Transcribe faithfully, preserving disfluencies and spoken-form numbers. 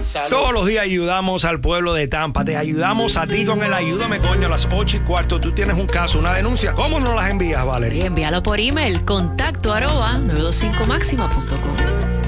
Salud. Todos los días ayudamos al pueblo de Tampa. Te ayudamos a ti con el Ayúdame Coño a las ocho y cuarto. Tú tienes un caso, una denuncia. ¿Cómo nos las envías, Valeria? Y envíalo por email, contacto arroba nueve dos cinco máxima punto com.